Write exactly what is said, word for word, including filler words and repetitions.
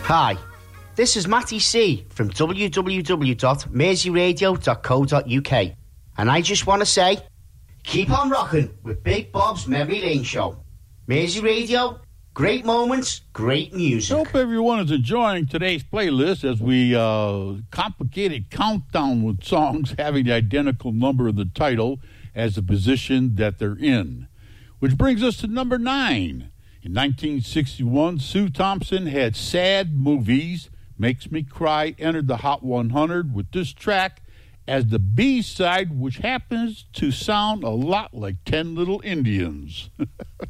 Hi, this is Matty C from w w w dot mersey radio dot co dot u k, and I just want to say, keep on rocking with Big Bob's Memory Lane Show. Mersey Radio, great moments, great music. I hope everyone is enjoying today's playlist as we uh, complicated countdown with songs having the identical number of the title as the position that they're in. Which brings us to number nine. In nineteen sixty-one, Sue Thompson had Sad Movies, Makes Me Cry, entered the Hot one hundred with this track as the B-side, which happens to sound a lot like Ten Little Indians.